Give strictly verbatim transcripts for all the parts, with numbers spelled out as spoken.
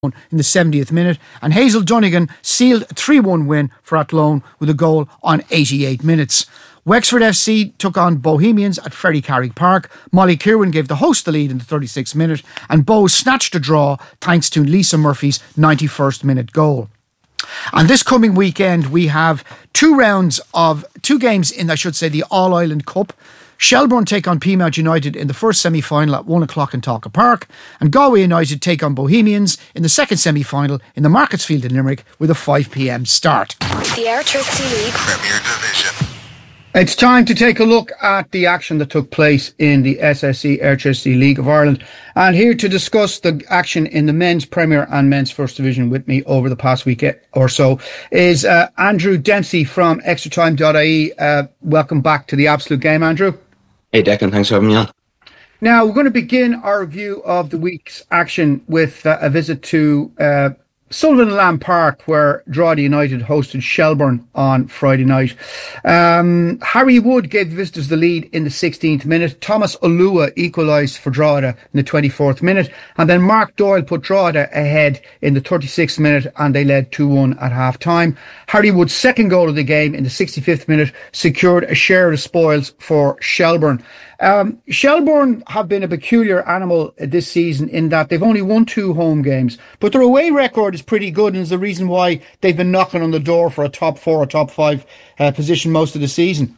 in the seventieth minute, and Hazel Donegan sealed a three one win for Athlone with a goal on eighty-eight minutes. Wexford F C took on Bohemians at Ferry Carrick Park. Molly Kirwan gave the host the lead in the thirty-sixth minute, and Bow snatched a draw thanks to Lisa Murphy's ninety-first minute goal. And this coming weekend we have two rounds of two games in, I should say, the All Ireland Cup. Shelbourne take on Peamount United in the first semi-final at one o'clock in Talca Park, and Galway United take on Bohemians in the second semi-final in the Markets Field in Limerick with a five p.m. start. The Airtricity League Premier Division. It's time to take a look at the action that took place in the S S E Airtricity League of Ireland. And here to discuss the action in the men's Premier and men's First Division with me over the past week or so is uh, Andrew Dempsey from extra time dot I E. Uh, welcome back to the Absolute Game, Andrew. Hey Declan, thanks for having me on. Now, we're going to begin our review of the week's action with uh, a visit to uh, Sullivan and Lamb Park, where Drogheda United hosted Shelbourne on Friday night. Um, Harry Wood gave the visitors the lead in the sixteenth minute. Thomas Olua equalised for Drogheda in the twenty-fourth minute. And then Mark Doyle put Drogheda ahead in the thirty-sixth minute, and they led two one at half-time. Harry Wood's second goal of the game in the sixty-fifth minute secured a share of the spoils for Shelbourne. Um, Shelbourne have been a peculiar animal this season in that they've only won two home games, but their away record is pretty good, and is the reason why they've been knocking on the door for a top four or top five uh, position most of the season.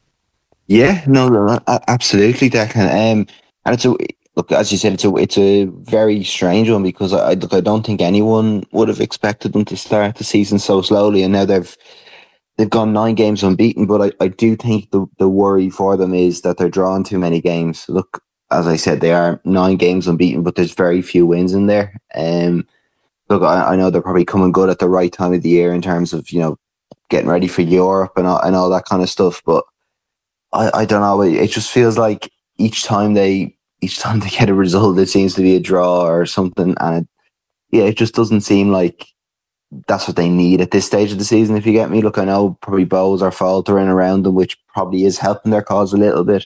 Yeah, no, no, absolutely, Declan. Um, and it's a look, as you said, it's a it's a very strange one because I look, I don't think anyone would have expected them to start the season so slowly, and now they've. They've gone nine games unbeaten, but I, I do think the, the worry for them is that they're drawing too many games. Look, as I said, they are nine games unbeaten, but there's very few wins in there. Um, look, I, I know they're probably coming good at the right time of the year in terms of, you know, getting ready for Europe and all, and all that kind of stuff. But I, I don't know. It, it just feels like each time they each time they get a result, it seems to be a draw or something. And it, yeah, it just doesn't seem like that's what they need at this stage of the season, if you get me. Look, I know probably Bows are faltering around them, which probably is helping their cause a little bit.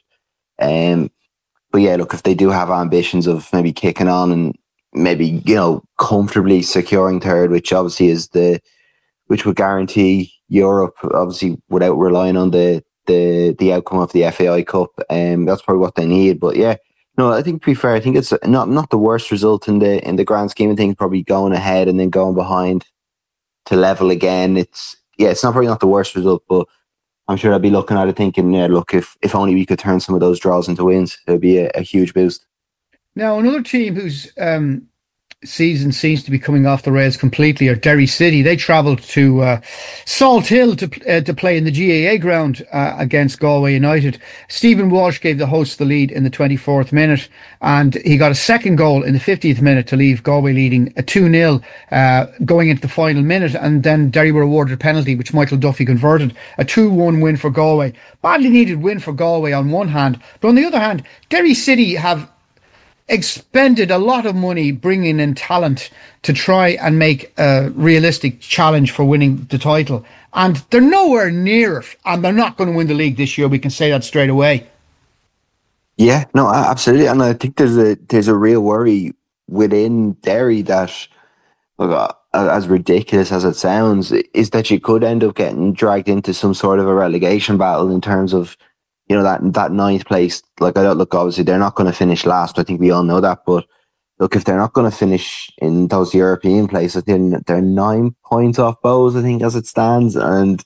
Um, but yeah, look, if they do have ambitions of maybe kicking on and maybe, you know, comfortably securing third, which obviously is the, which would guarantee Europe, obviously without relying on the the the outcome of the F A I Cup, um, that's probably what they need. But yeah, no, I think to be fair, I think it's not not the worst result in the in the grand scheme of things. Probably going ahead and then going behind to level again. It's yeah, it's not probably not the worst result, but I'm sure I'd be looking at it thinking, yeah, look, if if only we could turn some of those draws into wins, it would be a, a huge boost. Now, another team whose um, season seems to be coming off the rails completely are Derry City. They travelled to uh, Salt Hill to uh, to play in the G A A ground uh, against Galway United. Stephen Walsh gave the hosts the lead in the twenty-fourth minute, and he got a second goal in the fiftieth minute to leave Galway leading a two nil uh, going into the final minute, and then Derry were awarded a penalty which Michael Duffy converted. A two one win for Galway. Badly needed win for Galway on one hand, but on the other hand, Derry City have expended a lot of money bringing in talent to try and make a realistic challenge for winning the title, and they're nowhere near it, and they're not going to win the league this year. We can say that straight away. Yeah, no, absolutely, and I think there's a there's a real worry within Derry that, look, as ridiculous as it sounds, is that you could end up getting dragged into some sort of a relegation battle in terms of, you know, that that ninth place. Like, I don't look, obviously they're not going to finish last. I think we all know that. But look, if they're not going to finish in those European places, then they're nine points off Bows, I think, as it stands. And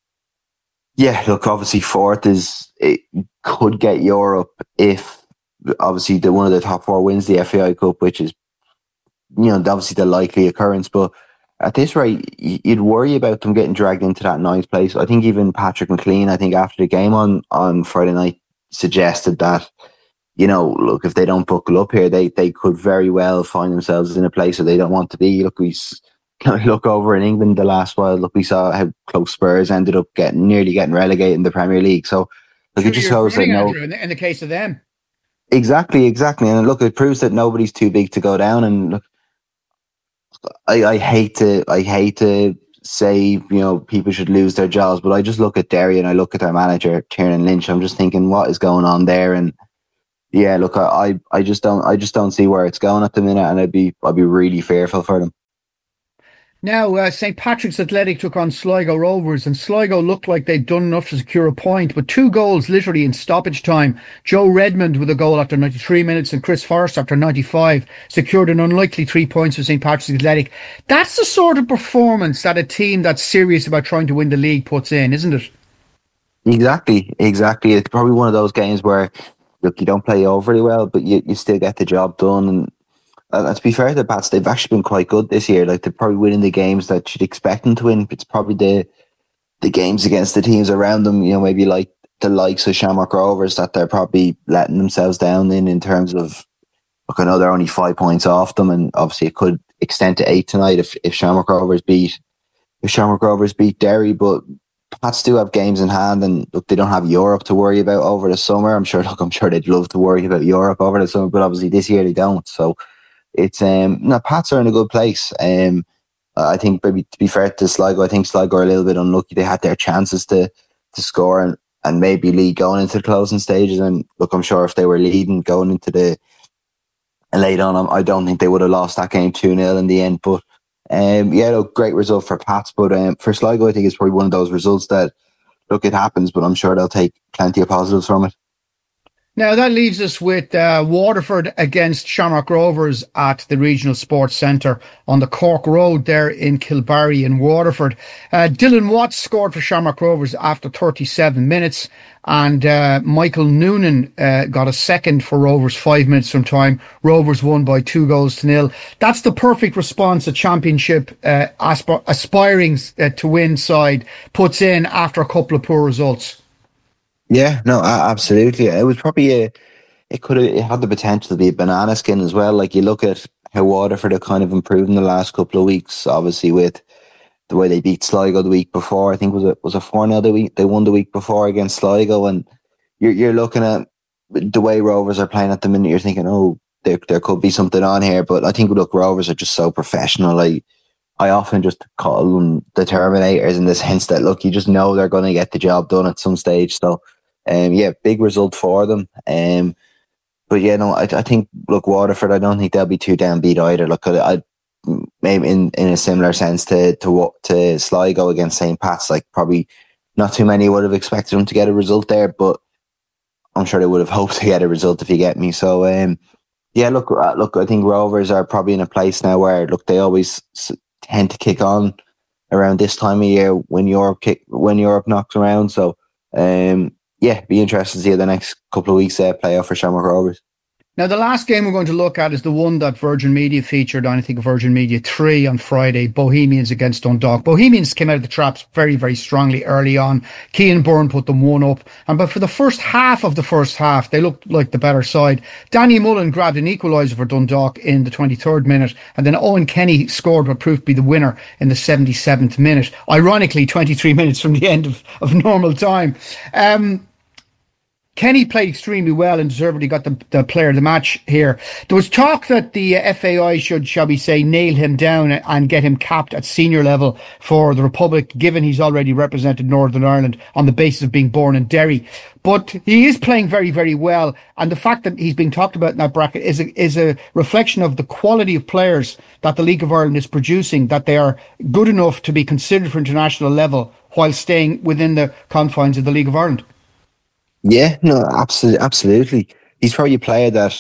yeah, look, obviously fourth is, it could get Europe if obviously the one of the top four wins the F A I Cup, which is, you know, obviously the likely occurrence. But at this rate, you'd worry about them getting dragged into that ninth place. I think even Patrick McLean, I think after the game on, on Friday night, suggested that, you know, look, if they don't buckle up here, they, they could very well find themselves in a place where they don't want to be. Look, we look over in England the last while. Look, we saw how close Spurs ended up getting, nearly getting relegated in the Premier League. So look, it just shows that no, in the, in the case of them, exactly, exactly, and look, it proves that nobody's too big to go down. And look, I, I hate to I hate to say, you know, people should lose their jobs, but I just look at Derry and I look at their manager, Tiernan Lynch. I'm just thinking, what is going on there? And yeah, look, I, I just don't, I just don't see where it's going at the minute, and I'd be, I'd be really fearful for them. Now, uh, Saint Patrick's Athletic took on Sligo Rovers, and Sligo looked like they'd done enough to secure a point, but two goals literally in stoppage time. Joe Redmond with a goal after ninety-three minutes, and Chris Forrest after ninety-five secured an unlikely three points for Saint Patrick's Athletic. That's the sort of performance that a team that's serious about trying to win the league puts in, isn't it? Exactly, exactly. It's probably one of those games where, look, you don't play overly well, but you, you still get the job done. And uh, to be fair to the Pats, they've actually been quite good this year. Like, they're probably winning the games that you'd expect them to win. It's probably the the games against the teams around them, you know, maybe like the likes of Shamrock Rovers, that they're probably letting themselves down in, in terms of, look, I know they're only five points off them, and obviously it could extend to eight tonight if, if Shamrock Rovers beat if Shamrock Rovers beat Derry, but Pats do have games in hand, and look, they don't have Europe to worry about over the summer. I'm sure, look, I'm sure they'd love to worry about Europe over the summer, but obviously this year they don't. So it's um, no, Pats are in a good place. Um, I think, maybe to be fair to Sligo, I think Sligo are a little bit unlucky. They had their chances to to score and, and maybe lead going into the closing stages. And look, I'm sure if they were leading going into the late on, I don't think they would have lost that game two nil in the end. But Um, yeah, look, great result for Pats, but um, for Sligo, I think it's probably one of those results that, look, it happens, but I'm sure they'll take plenty of positives from it. Now, that leaves us with uh, Waterford against Shamrock Rovers at the Regional Sports Centre on the Cork Road there in Kilbarry in Waterford. Uh, Dylan Watts scored for Shamrock Rovers after thirty-seven minutes, and uh, Michael Noonan uh, got a second for Rovers five minutes from time. Rovers won by two goals to nil. That's the perfect response a championship uh, asp- aspiring uh, to win side puts in after a couple of poor results. Yeah, no, absolutely. It was probably a, it could have, it had the potential to be a banana skin as well. Like, you look at how Waterford have kind of improved in the last couple of weeks, obviously with the way they beat Sligo the week before. I think was it was a four nil the week they won the week before against Sligo, and you're you're looking at the way Rovers are playing at the minute. You're thinking, oh, there there could be something on here, but I think, look, Rovers are just so professional. Like, I often just call them the Terminators in the sense that, look, you just know they're going to get the job done at some stage. So, um, yeah, big result for them. Um, but yeah, no, I, I think, look, Waterford, I don't think they'll be too downbeat either. Look, I, I maybe in, in a similar sense to to to Sligo against Saint Pat's, like, probably not too many would have expected them to get a result there, but I'm sure they would have hoped to get a result, if you get me. So, um, yeah, look, uh, look, I think Rovers are probably in a place now where, look, they always tend to kick on around this time of year when Europe kick when Europe knocks around. So, um, yeah, be interested to see how the next couple of weeks uh, play out for Shamrock Rovers. Now, the last game we're going to look at is the one that Virgin Media featured on, I think, Virgin Media three on Friday, Bohemians against Dundalk. Bohemians came out of the traps very, very strongly early on. Cian Byrne put them one up. And but for the first half of the first half, they looked like the better side. Danny Mullen grabbed an equaliser for Dundalk in the twenty-third minute. And then Owen Kenny scored what proved to be the winner in the seventy-seventh minute. Ironically, twenty-three minutes from the end of, of normal time. Um... Kenny played extremely well and deservedly got the, the player of the match here. There was talk that the F A I should, shall we say, nail him down and get him capped at senior level for the Republic, given he's already represented Northern Ireland on the basis of being born in Derry. But he is playing very, very well. And the fact that he's being talked about in that bracket is a, is a reflection of the quality of players that the League of Ireland is producing, that they are good enough to be considered for international level while staying within the confines of the League of Ireland. Yeah, no, absolutely, absolutely. He's probably a player that,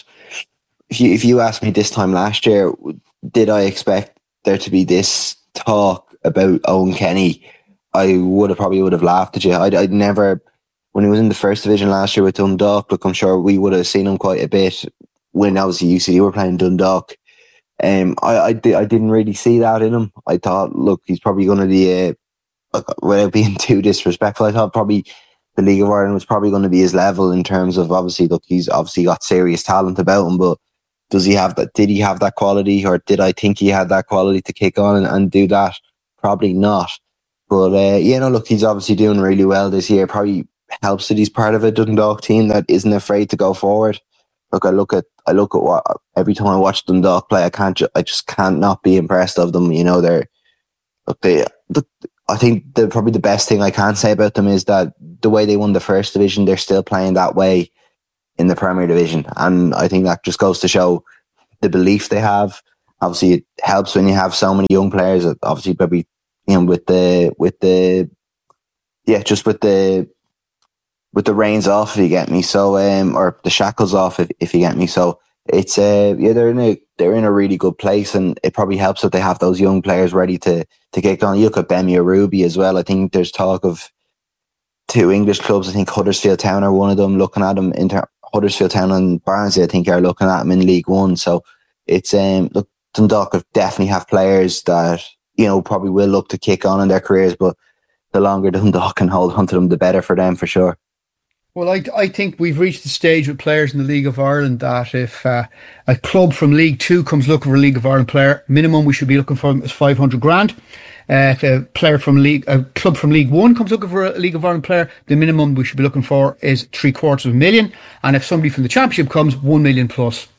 if you if you asked me this time last year, did I expect there to be this talk about Owen Kenny, I would have probably would have laughed at you. I'd, I'd never, when he was in the first division last year with Dundalk, look, I'm sure we would have seen him quite a bit when obviously U C D were playing Dundalk. Um, I I, di- I didn't really see that in him. I thought, look, he's probably going to be a, without being too disrespectful, I thought probably the League of Ireland was probably going to be his level in terms of, obviously, look, he's obviously got serious talent about him, but does he have that? Did he have that quality, or did I think he had that quality to kick on and, and do that? Probably not. But uh, yeah, no, look, he's obviously doing really well this year. Probably helps that he's part of a Dundalk team that isn't afraid to go forward. Look, I look at I look at what every time I watch Dundalk play, I can't, ju- I just can't not be impressed of them. You know, they're look, they look. I think the probably the best thing I can say about them is that the way they won the first division, they're still playing that way in the Premier Division, and I think that just goes to show the belief they have. Obviously, it helps when you have so many young players. Obviously, maybe you know with the with the yeah, just with the with the reins off, if you get me. So, um, or the shackles off, if, if you get me. So it's uh, yeah, they're in a they're in a really good place, and it probably helps that they have those young players ready to to get going. You look at Bemi Ruby as well. I think there's talk of two English clubs. I think Huddersfield Town are one of them. Looking at them, Inter Huddersfield Town and Barnsley, I think, are looking at them in League One. So it's um, look, Dundalk definitely have players that you know probably will look to kick on in their careers, but the longer Dundalk can hold on to them, the better for them, for sure. Well, I, I think we've reached the stage with players in the League of Ireland that if uh, a club from League Two comes looking for a League of Ireland player, minimum we should be looking for is five hundred grand. Uh, if a player from League, a club from League One comes looking for a League of Ireland player, the minimum we should be looking for is three quarters of a million. And if somebody from the Championship comes, one million plus.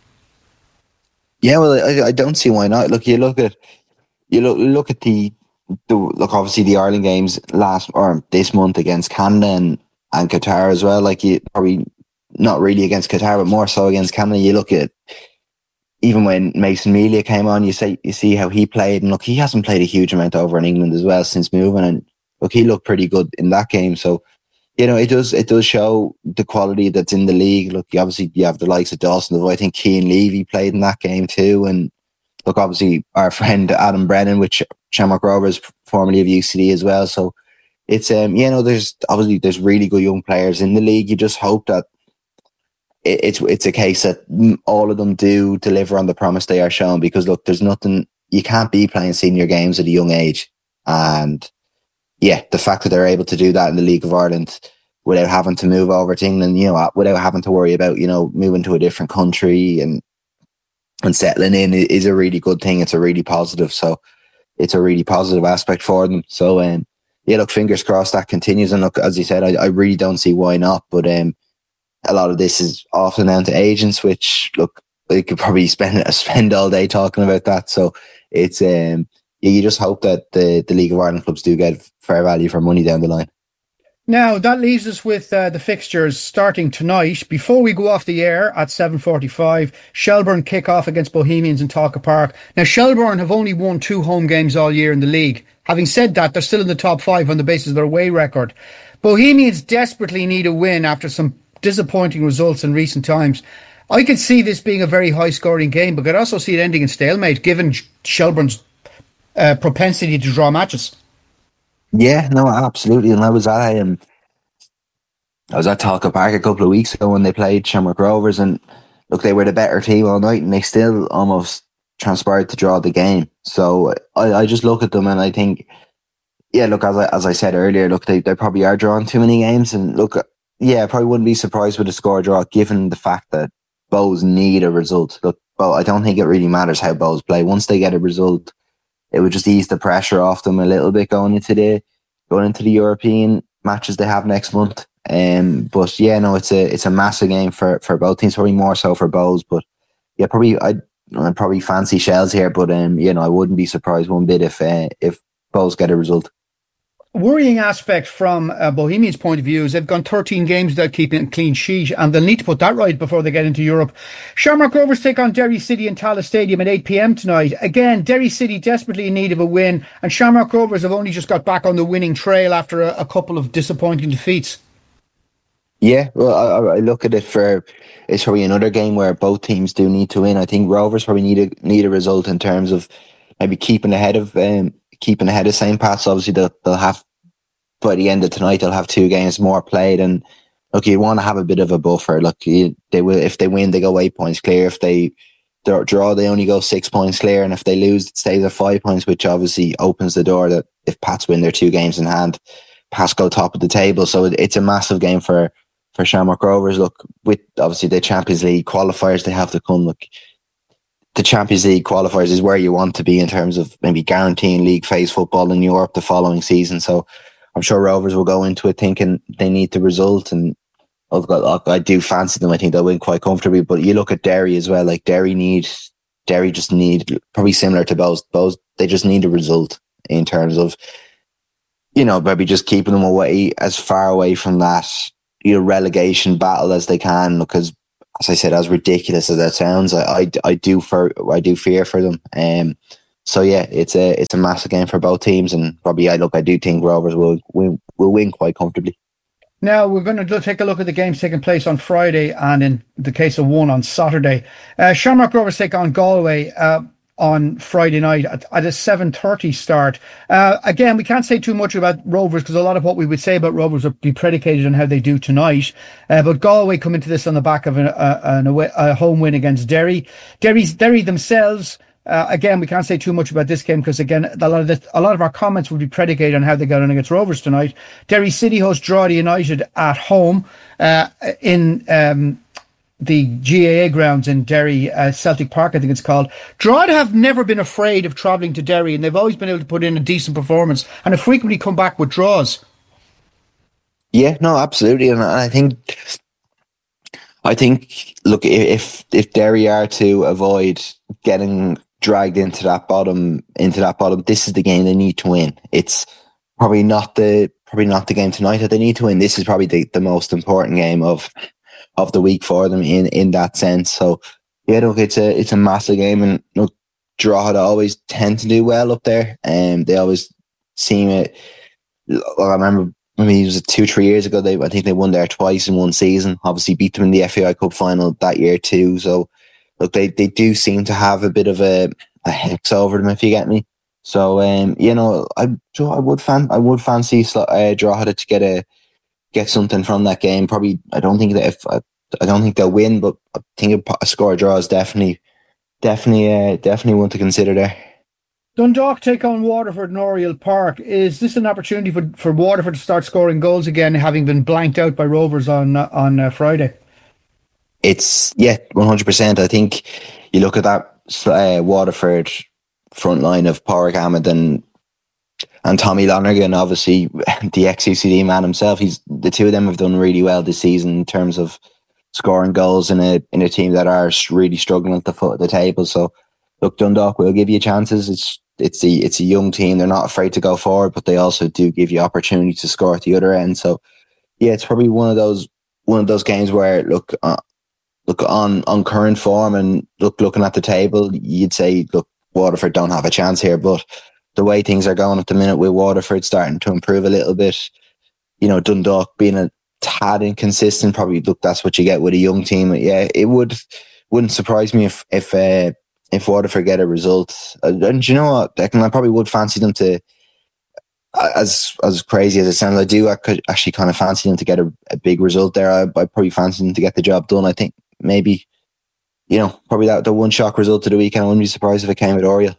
Yeah, well, I, I don't see why not. Look, you look at you look look at the, the look. Obviously, the Ireland games last or this month against Canada and. and Qatar as well, like you probably not really against Qatar, but more so against Canada. You look at even when Mason Melia came on, you say you see how he played, and look, he hasn't played a huge amount over in England as well since moving, and look, he looked pretty good in that game. So you know, it does it does show the quality that's in the league. Look, you obviously you have the likes of Dawson. I think Cian Levy played in that game too, and look, obviously our friend Adam Brennan, which Shamrock Rovers, formerly of U C D as well. So. It's um you know there's obviously there's really good young players in the league. You just hope that it, it's it's a case that all of them do deliver on the promise they are shown, because look, there's nothing, you can't be playing senior games at a young age, and yeah, the fact that they're able to do that in the League of Ireland without having to move over to England, you know, without having to worry about you know moving to a different country and and settling in is a really good thing. It's a really positive, so it's a really positive aspect for them. So um. Yeah, look, fingers crossed that continues. And look, as you said, I, I really don't see why not. But um, a lot of this is often down to agents, which, look, they could probably spend spend all day talking about that. So it's um, yeah, you just hope that the, the League of Ireland clubs do get fair value for money down the line. Now, that leaves us with uh, the fixtures starting tonight. Before we go off the air at seven forty-five, Shelbourne kick off against Bohemians in Talca Park. Now, Shelbourne have only won two home games all year in the league. Having said that, they're still in the top five on the basis of their away record. Bohemians desperately need a win after some disappointing results in recent times. I could see this being a very high-scoring game, but I could also see it ending in stalemate, given Shelbourne's uh, propensity to draw matches. Yeah, no, absolutely. And I was at um, I was at Talca Park a couple of weeks ago when they played Shamrock Rovers, and look, they were the better team all night, and they still almost transpired to draw the game. So I, I just look at them and I think, yeah, look, as I as I said earlier, look, they, they probably are drawing too many games, and look, yeah, I probably wouldn't be surprised with a score draw, given the fact that Bows need a result. Look, but I don't think it really matters how Bows play. Once they get a result, it would just ease the pressure off them a little bit going into the going into the European matches they have next month. Um, but yeah, no, it's a it's a massive game for, for both teams. Probably more so for Bows, but yeah, probably I I probably fancy Shells here, but um, you know, I wouldn't be surprised one bit if uh, if Bows get a result. Worrying aspect from uh, Bohemians' point of view is they've gone thirteen games without keeping a clean sheet, and they'll need to put that right before they get into Europe. Shamrock Rovers take on Derry City in Tallaght Stadium at eight p.m. tonight. Again, Derry City desperately in need of a win, and Shamrock Rovers have only just got back on the winning trail after a, a couple of disappointing defeats. Yeah, well, I, I look at it for it's probably another game where both teams do need to win. I think Rovers probably need a need a result in terms of maybe keeping ahead of um, keeping ahead of Saint Pat's. Obviously, they'll, they'll have by the end of tonight they'll have two games more played, and look, you want to have a bit of a buffer. Look, you, they will if they win, they go eight points clear. If they draw, they only go six points clear, and if they lose, it stays at five points, which obviously opens the door that if Pats win their two games in hand, Pats go top of the table. So it, it's a massive game for. For Shamrock Rovers. Look, with obviously the Champions League qualifiers they have to come, look, the Champions League qualifiers is where you want to be in terms of maybe guaranteeing league phase football in Europe the following season. So I'm sure Rovers will go into it thinking they need the result, and look, I do fancy them. I think they'll win quite comfortably. But you look at Derry as well, like Derry need Derry just need, probably similar to Bows, Bows, they just need a result in terms of, you know, maybe just keeping them away, as far away from that, you know, relegation battle as they can, because as I said, as ridiculous as that sounds, I, I, I do for I do fear for them. Um, so yeah, it's a it's a massive game for both teams, and probably I look I do think Rovers will win will win quite comfortably. Now we're going to take a look at the games taking place on Friday, and in the case of one on Saturday. Uh, Shamrock Rovers take on Galway uh, on Friday night at, at a seven thirty start. Uh, again, we can't say too much about Rovers because a lot of what we would say about Rovers would be predicated on how they do tonight. Uh, but Galway come into this on the back of an, a, an away, a home win against Derry. Derry's, Derry themselves. Uh, again, we can't say too much about this game because, again, a lot of the, a lot of our comments would be predicated on how they got on against Rovers tonight. Derry City host Drogheda United at home uh, in um, the G A A grounds in Derry, uh, Celtic Park, I think it's called. Drogheda have never been afraid of travelling to Derry, and they've always been able to put in a decent performance and have frequently come back with draws. Yeah, no, absolutely, and I think, I think, look, if if Derry are to avoid getting dragged into that bottom, into that bottom, this is the game they need to win. It's probably not the probably not the game tonight that they need to win. This is probably the, the most important game of of the week for them in, in that sense. So yeah, look, it's a it's a massive game, and look, Drogheda always tend to do well up there, and they always seem it. Well, I remember. I mean, it was two, three years ago. They, I think they won there twice in one season. Obviously, beat them in the F A I Cup final that year too. So, look, they, they do seem to have a bit of a, a hex over them, if you get me. So, um, you know, I I would fan I would fancy uh, Drogheda to get a get something from that game. Probably, I don't think that if I, I don't think they'll win, but I think a, a score draw is definitely definitely uh, definitely one to consider there. Dundalk take on Waterford in Oriel Park. Is this an opportunity for, for Waterford to start scoring goals again, having been blanked out by Rovers on on uh, Friday? It's, yeah, one hundred percent. I think you look at that uh, Waterford front line of Pádraig Amond and, and Tommy Lonergan, obviously the ex-U C D man himself. He's the two of them have done really well this season in terms of scoring goals in a in a team that are really struggling at the foot of the table. So, look, Dundalk will give you chances. It's it's a it's a young team. They're not afraid to go forward, but they also do give you opportunity to score at the other end. So, yeah, it's probably one of those one of those games where look uh, look on on current form and look looking at the table, you'd say look, Waterford don't have a chance here. But the way things are going at the minute with Waterford starting to improve a little bit, you know, Dundalk being a tad inconsistent, probably look that's what you get with a young team. Yeah, it would wouldn't surprise me if if. Uh, If Waterford get a result, and, and you know what, Declan, I probably would fancy them to, as as crazy as it sounds, I do I could actually kind of fancy them to get a, a big result there. I, I probably fancy them to get the job done. I think maybe, you know, probably that the one shock result of the weekend. I wouldn't be surprised if it came at Oriel.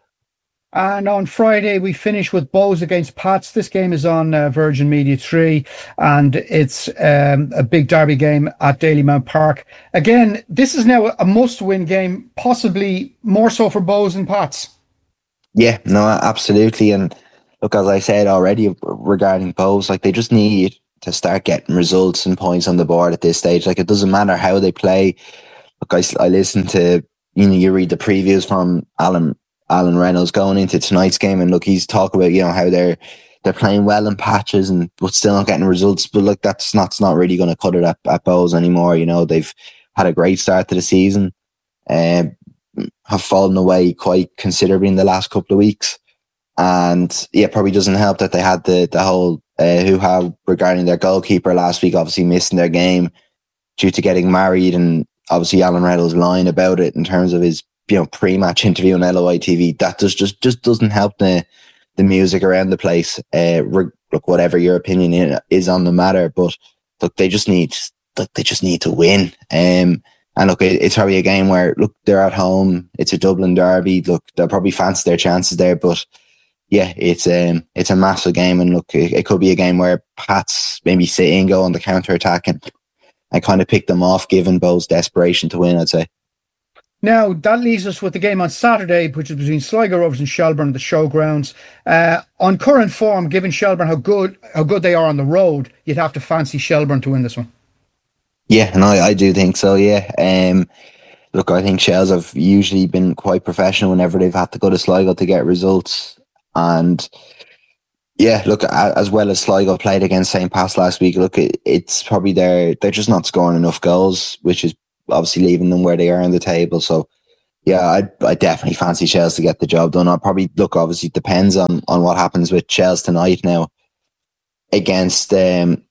And on Friday, we finish with Bows against Pats. This game is on uh, Virgin Media three, and it's um, a big derby game at Dalymount Park. Again, this is now a must-win game, possibly more so for Bows and Pats. Yeah, no, absolutely. And look, as I said already regarding Bows, like they just need to start getting results and points on the board at this stage. Like it doesn't matter how they play. Look, I, I listened to, you know, you read the previews from Alan Alan Reynolds going into tonight's game, and look, he's talking about, you know, how they're they're playing well in patches and but still not getting results. But look, that's not, that's not really going to cut it at, at Bows anymore. You know, they've had a great start to the season, and um, have fallen away quite considerably in the last couple of weeks. And yeah, probably doesn't help that they had the the whole uh, hoo-ha regarding their goalkeeper last week, obviously missing their game due to getting married, and obviously Alan Reynolds lying about it in terms of his, you know, pre-match interview on L O I T V. That just just just doesn't help the the music around the place. Uh, look, whatever your opinion is on the matter, but look, they just need look, they just need to win. Um, and look, it, it's probably a game where look, they're at home. It's a Dublin derby. Look, they'll probably fancy their chances there, but yeah, it's um it's a massive game, and look, it, it could be a game where Pats maybe sit in, go on the counter attack, and and kind of pick them off, given Bow's desperation to win, I'd say. Now, that leaves us with the game on Saturday, which is between Sligo Rovers and Shelbourne at the Showgrounds. Uh, on current form, given Shelbourne how good how good they are on the road, you'd have to fancy Shelbourne to win this one. Yeah, and I, I do think so, yeah. Um, look, I think Shells have usually been quite professional whenever they've had to go to Sligo to get results. And yeah, look, as well as Sligo played against Saint Pat's last week, look, it, it's probably they're, they're just not scoring enough goals, which is obviously leaving them where they are on the table. So yeah, I I definitely fancy Chelsea to get the job done. I'll probably look. Obviously, it depends on on what happens with Chelsea tonight now against um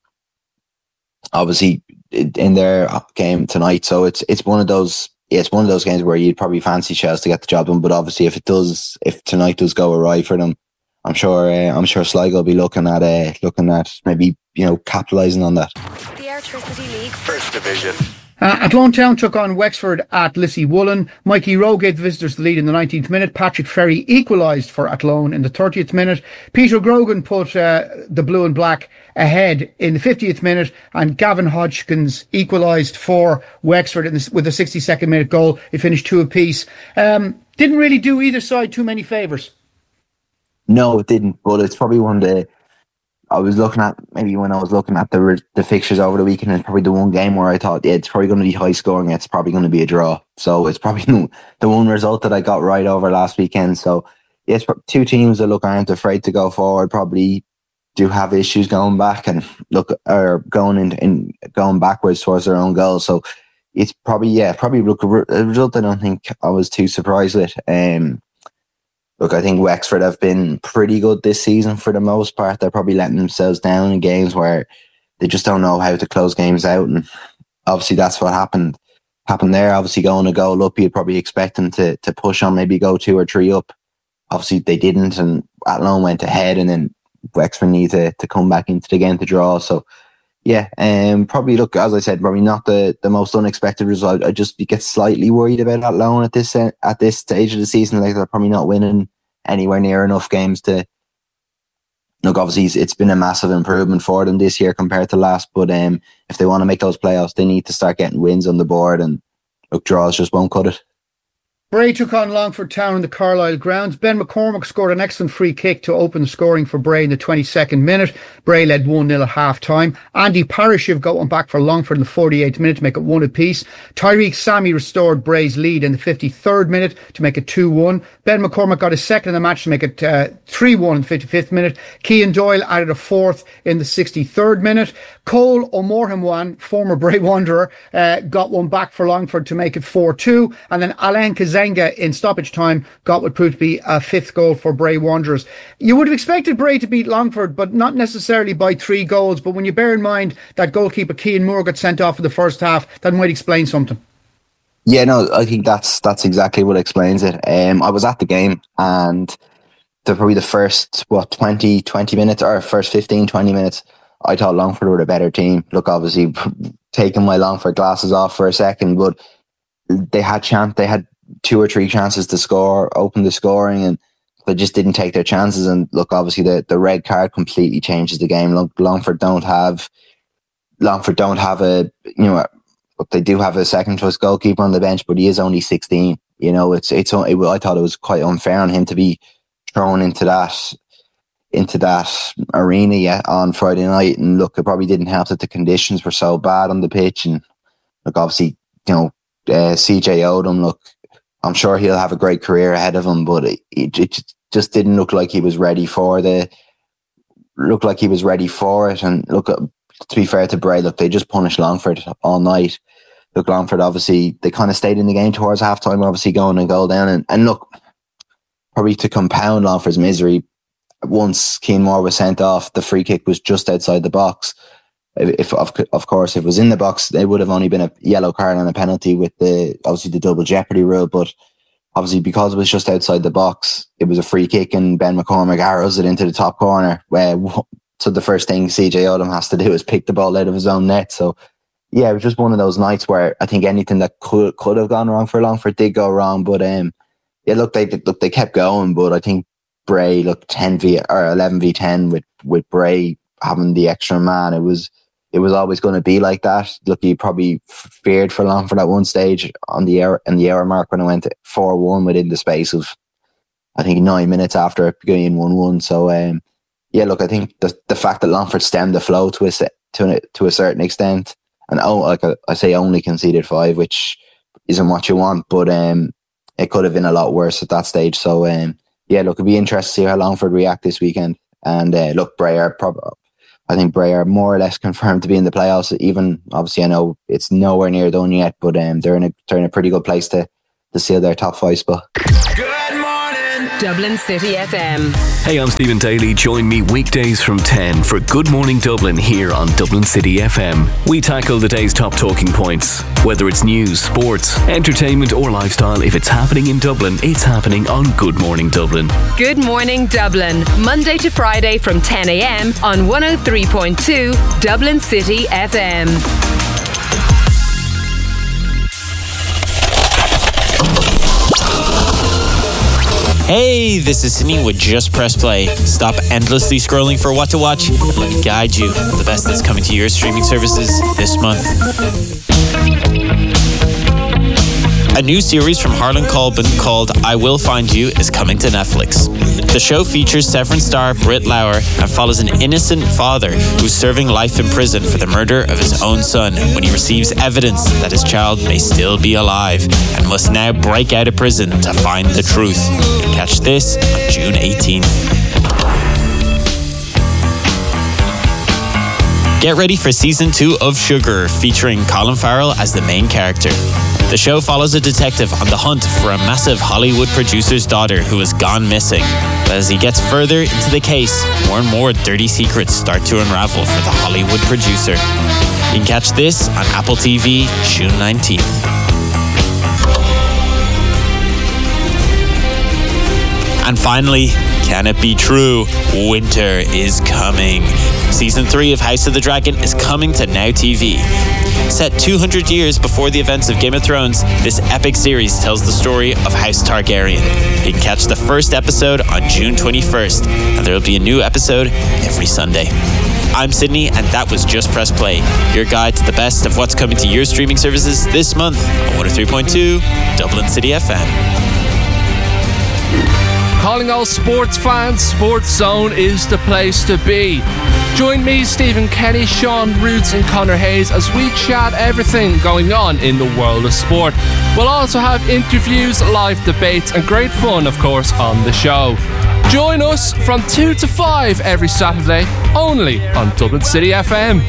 obviously in their game tonight. So it's it's one of those it's one of those games where you'd probably fancy Chelsea to get the job done. But obviously, if it does, if tonight does go awry for them, I'm sure uh, I'm sure Sligo will be looking at uh, looking at maybe you know capitalising on that. The Airtricity League First Division. Uh, Athlone Town took on Wexford at Lissy-Woolen. Mikey Rowe gave the visitors the lead in the nineteenth minute. Patrick Ferry equalised for Athlone in the thirtieth minute. Peter Grogan put uh, the blue and black ahead in the fiftieth minute, and Gavin Hodgkins equalised for Wexford in the, with a sixty-second minute goal. It finished two apiece. Um, didn't really do either side too many favours. No, it didn't. But it's probably one of the. I was looking at maybe when I was looking at the the fixtures over the weekend, it's probably the one game where I thought yeah, it's probably going to be high scoring. It's probably going to be a draw. So it's probably the one result that I got right over last weekend. So yeah, it's two teams that look aren't afraid to go forward. Probably do have issues going back and look or going in, in going backwards towards their own goals. So it's probably yeah, probably look a result I don't think I was too surprised with. Um. Look, I think Wexford have been pretty good this season for the most part. They're probably letting themselves down in games where they just don't know how to close games out. And obviously that's what happened happened there. Obviously going a goal up, you'd probably expect them to to push on, maybe go two or three up. Obviously they didn't, and Athlone went ahead, and then Wexford needed to, to come back into the game to draw. So yeah, um, probably look, as I said, probably not the, the most unexpected result. I just get slightly worried about Athlone at this uh, at this stage of the season. Like they're probably not winning anywhere near enough games to look. Obviously, it's been a massive improvement for them this year compared to last. But um, if they want to make those playoffs, they need to start getting wins on the board. And look, draws just won't cut it. Bray took on Longford Town in the Carlisle grounds. Ben McCormick scored an excellent free kick to open the scoring for Bray in the twenty-second minute. Bray led one nil at half-time. Andy Parashiv got one back for Longford in the forty-eighth minute to make it one apiece. Tyreek Sammy restored Bray's lead in the fifty-third minute to make it two one. Ben McCormick got a second in the match to make it uh, three one in the fifty-fifth minute. Cian Doyle added a fourth in the sixty-third minute. Cole O'Morhamwan, former Bray Wanderer, uh, got one back for Longford to make it four two. And then Alain Kazenga in stoppage time got what proved to be a fifth goal for Bray Wanderers. You would have expected Bray to beat Longford, but not necessarily by three goals. But when you bear in mind that goalkeeper Cian Moore got sent off in the first half, that might explain something. Yeah, no, I think that's that's exactly what explains it. Um, I was at the game, and the probably the first what twenty, twenty minutes or first fifteen, twenty minutes, I thought Longford were the better team. Look, obviously taking my Longford glasses off for a second, but they had chance. They had two or three chances to score, open the scoring, and they just didn't take their chances. And look, obviously the, the red card completely changes the game. Long, Longford don't have Longford don't have a you know look, they do have a second choice goalkeeper on the bench, but he is only sixteen. You know, it's it's it, I thought it was quite unfair on him to be thrown into that into that arena yet on Friday night. And look, it probably didn't help that the conditions were so bad on the pitch. And look, obviously, you know, uh, C J Odom, look, I'm sure he'll have a great career ahead of him, but it, it, it just didn't look like he was ready for the look like he was ready for it. And look, to be fair to Bray, look, they just punished Longford all night. Look, Longford obviously they kind of stayed in the game towards half time, obviously going a goal down, and, and look, probably to compound Longford's misery, once Cian Moore was sent off, the free kick was just outside the box. If of, of course if it was in the box, it would have only been a yellow card and a penalty with the obviously the double jeopardy rule. But obviously because it was just outside the box, it was a free kick, and Ben McCormick arrows it into the top corner. Where so the first thing C J Odom has to do is pick the ball out of his own net. So yeah, it was just one of those nights where I think anything that could could have gone wrong for Longford did go wrong. But um, yeah, look, they look they kept going, but I think Bray look ten v or eleven v ten with with Bray having the extra man. It was it was always going to be like that. Look, you probably feared for Longford at one stage on the hour in the hour mark when it went four one within the space of I think nine minutes after it being one one. So um, yeah, look, I think the the fact that Longford stemmed the flow to a to a, to a certain extent, and oh, like I, I say, only conceded five, which isn't what you want, but um, it could have been a lot worse at that stage. So um. Yeah, look, it'd be interesting to see how Longford react this weekend. And uh, look, Bray are probably, I think Bray are more or less confirmed to be in the playoffs. Even obviously, I know it's nowhere near done yet, but um, they're in a they're in a pretty good place to to seal their top five spot. Good morning, Dublin City F M. Hey, I'm Stephen Daly. Join me weekdays from ten for Good Morning Dublin here on Dublin City F M. We tackle the day's top talking points. Whether it's news, sports, entertainment or lifestyle, if it's happening in Dublin, it's happening on Good Morning Dublin. Good Morning Dublin, Monday to Friday from ten a.m. on one oh three point two Dublin City F M. Hey, this is Sydney with Just Press Play. Stop endlessly scrolling for what to watch. Let me guide you to the best that's coming to your streaming services this month. A new series from Harlan Coben called I Will Find You is coming to Netflix. The show features Severance star Britt Lauer and follows an innocent father who's serving life in prison for the murder of his own son when he receives evidence that his child may still be alive and must now break out of prison to find the truth. Catch this on June eighteenth. Get ready for season two of Sugar, featuring Colin Farrell as the main character. The show follows a detective on the hunt for a massive Hollywood producer's daughter who has gone missing. But as he gets further into the case, more and more dirty secrets start to unravel for the Hollywood producer. You can catch this on Apple T V June nineteenth. And finally, can it be true? Winter is coming. Season three of House of the Dragon is coming to Now T V. Set two hundred years before the events of Game of Thrones, this epic series tells the story of House Targaryen. You can catch the first episode on June twenty-first, and there will be a new episode every Sunday. I'm Sydney, and that was Just Press Play, your guide to the best of what's coming to your streaming services this month on one oh three point two Dublin City F M. Calling all sports fans, Sports Zone is the place to be. Join me, Stephen Kenny, Sean Roots and Connor Hayes as we chat everything going on in the world of sport. We'll also have interviews, live debates and great fun, of course, on the show. Join us from two to five every Saturday, only on Dublin City F M.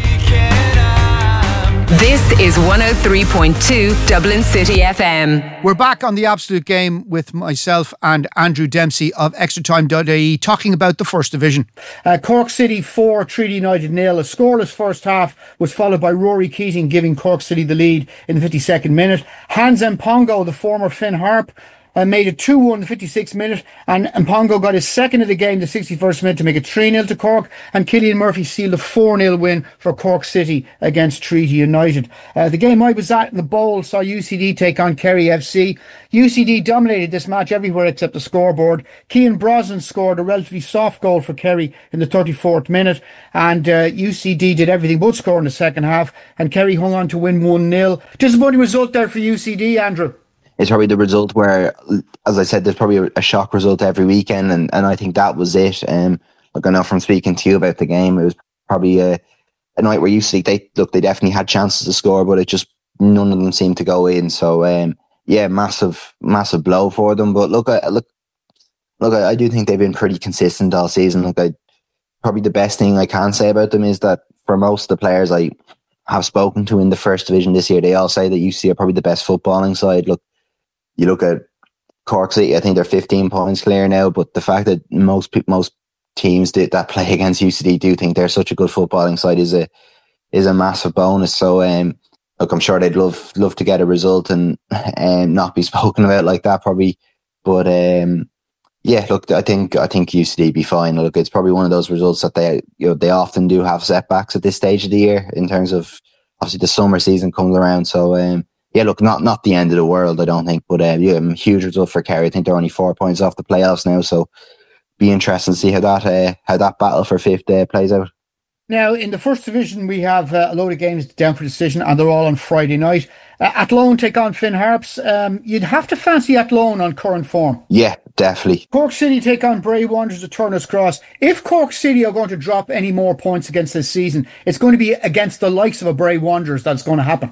This is one oh three point two Dublin City F M. We're back on The Absolute Game with myself and Andrew Dempsey of extra time dot I E talking about the First Division. Uh, Cork City four, Treaty United nil. A scoreless first half was followed by Rory Keating giving Cork City the lead in the fifty-second minute. Hans Mpongo, the former Finn Harp, Uh, made it two one in the fifty-sixth minute, and Mpongo got his second of the game, the sixty-first minute, to make it three nil to Cork, and Killian Murphy sealed a four nil win for Cork City against Treaty United. Uh, the game I was at in the Bowl saw U C D take on Kerry F C. U C D dominated this match everywhere except the scoreboard. Cian Brosnan scored a relatively soft goal for Kerry in the thirty-fourth minute, and uh, U C D did everything but score in the second half, and Kerry hung on to win one nil. Disappointing result there for U C D, Andrew. It's probably the result where, as I said, there's probably a, a shock result every weekend, and, and I think that was it. Um, look, I know from speaking to you about the game, it was probably a, a night where you see they look they definitely had chances to score, but it just none of them seemed to go in. So um, yeah, massive massive blow for them. But look, I, look, look, I, I do think they've been pretty consistent all season. Look, I probably the best thing I can say about them is that for most of the players I have spoken to in the First Division this year, they all say that U C are probably the best footballing side. Look. You look at Cork City, I think they're fifteen points clear now, but the fact that most most teams did that play against U C D do think they're such a good footballing side is a is a massive bonus. So um, look, I'm sure they'd love love to get a result and um, not be spoken about like that probably. But um, yeah, look, I think I think U C D be fine. Look, it's probably one of those results that they you know they often do have setbacks at this stage of the year in terms of obviously the summer season comes around. So um, yeah, look, not not the end of the world, I don't think, but uh, yeah, a huge result for Kerry. I think they're only four points off the playoffs now, so be interesting to see how that uh, how that battle for fifth uh, plays out. Now, in the First Division, we have uh, a load of games down for decision, and they're all on Friday night. Uh, Athlone take on Finn Harps. Um, you'd have to fancy Athlone on current form. Yeah, definitely. Cork City take on Bray Wanderers at Turner's Cross. If Cork City are going to drop any more points against this season, it's going to be against the likes of a Bray Wanderers that's going to happen.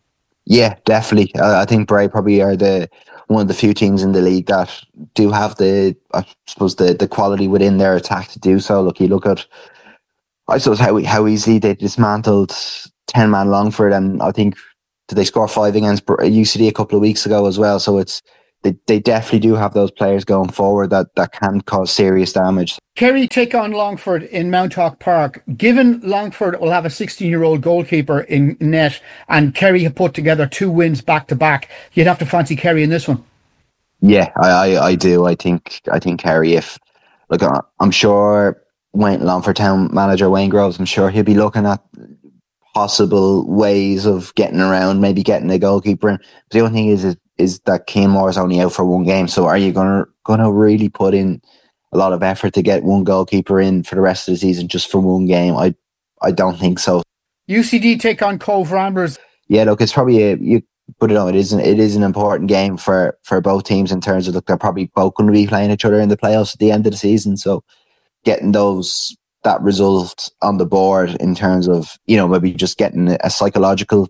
Yeah, definitely. I, I think Bray probably are the one of the few teams in the league that do have the, I suppose, the, the quality within their attack to do so. Look, you look at I suppose how how easily they dismantled ten man Longford, and I think did they score five against U C D a couple of weeks ago as well. So it's they, they definitely do have those players going forward that, that can cause serious damage. Kerry take on Longford in Mount Hawk Park. Given Longford will have a sixteen-year-old goalkeeper in net, and Kerry have put together two wins back to back, you'd have to fancy Kerry in this one. Yeah, I, I, I do. I think I think Kerry. If look, I'm sure Wayne Longford Town manager Wayne Groves, I'm sure he'll be looking at possible ways of getting around, maybe getting a goalkeeper in. But the only thing is, is, is that Cian Moore is only out for one game. So are you gonna gonna really put in a lot of effort to get one goalkeeper in for the rest of the season just for one game? I I don't think so. U C D take on Cove Ramblers. Yeah, look, it's probably a, you put it on. It is an, it is an important game for, for both teams in terms of look, they're probably both going to be playing each other in the playoffs at the end of the season. So getting those that result on the board in terms of, you know, maybe just getting a psychological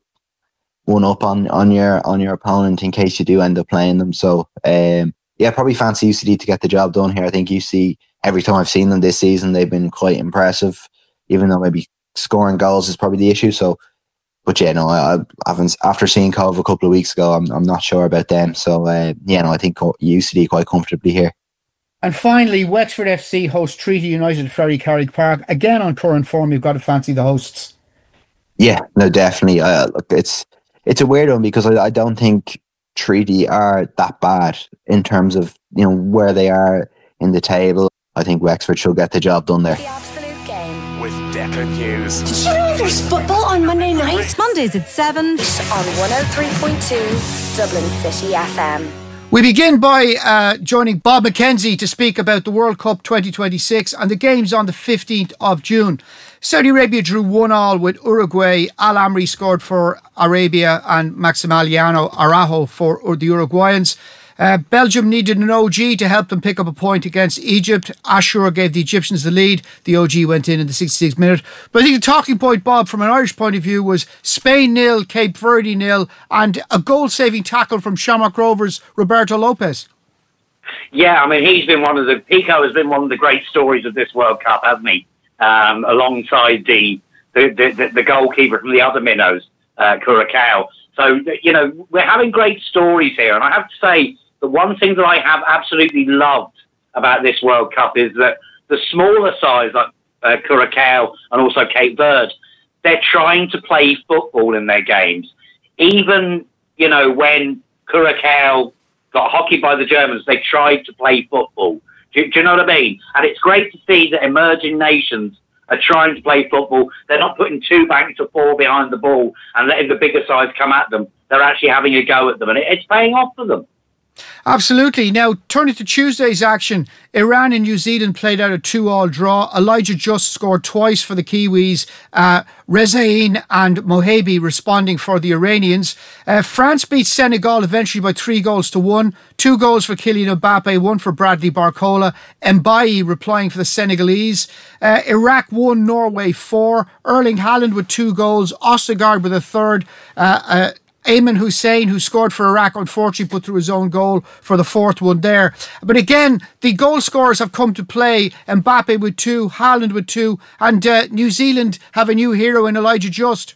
one up on, on your on your opponent in case you do end up playing them. So um, yeah, probably fancy U C D to get the job done here. I think U C, every time I've seen them this season, they've been quite impressive, even though maybe scoring goals is probably the issue. So, but yeah, no, I, I haven't. After seeing Cove a couple of weeks ago, I'm I'm not sure about them. So uh, yeah, no, I think U C D quite comfortably here. And finally, Wexford F C host Treaty United at Ferry Carrick Park. Again, on current form, you've got to fancy the hosts. Yeah, no, definitely. Uh, look, it's it's a weird one because I, I don't think Treaty are that bad in terms of, you know, where they are in the table. I think Wexford should get the job done there. The Absolute Game with Declan Hughes. Did you know there's football on Monday night? Mondays at seven on one oh three point two Dublin City F M. We begin by uh, joining Bob McKenzie to speak about the World Cup twenty twenty-six and the games on the fifteenth of June. Saudi Arabia drew one all with Uruguay. Al Amri scored for Arabia and Maximiliano Araujo for the Uruguayans. Uh, Belgium needed an O G to help them pick up a point against Egypt. Ashur gave the Egyptians the lead. The O G went in in the sixty-sixth minute. But I think the talking point, Bob, from an Irish point of view was Spain nil, Cape Verde nil, and a goal-saving tackle from Shamrock Rovers' Roberto Lopez. Yeah, I mean, he's been one of the... Pico has been one of the great stories of this World Cup, hasn't he? Um, alongside the the, the the goalkeeper from the other minnows, uh, Curacao. So, you know, we're having great stories here. And I have to say, the one thing that I have absolutely loved about this World Cup is that the smaller sides, like uh, Curacao and also Cape Verde, they're trying to play football in their games. Even, you know, when Curacao got hockeyed by the Germans, they tried to play football. Do, do you know what I mean? And it's great to see that emerging nations are trying to play football. They're not putting two back to four behind the ball and letting the bigger sides come at them. They're actually having a go at them, and it, it's paying off for them. Absolutely. Now, turning to Tuesday's action, Iran and New Zealand played out a two-all draw. Elijah Just scored twice for the Kiwis. Uh, Rezaein and Mohabi responding for the Iranians. Uh, France beat Senegal eventually by three goals to one. Two goals for Kylian Mbappe, one for Bradley Barcola. Mbaye replying for the Senegalese. Uh, Iraq won, Norway four. Erling Haaland with two goals. Ostergaard with a third. Uh, uh, Ayman Hussein, who scored for Iraq, unfortunately put through his own goal for the fourth one there. But again, the goal scorers have come to play. Mbappe with two, Haaland with two, and uh, New Zealand have a new hero in Elijah Just.